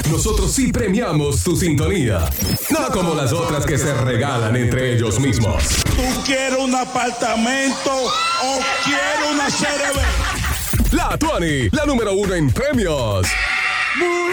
Nosotros sí premiamos tu sintonía. No como las otras que se regalan entre ellos mismos. ¿Tú quieres un apartamento o quieres una CRB? La 20, la número 1 en premios.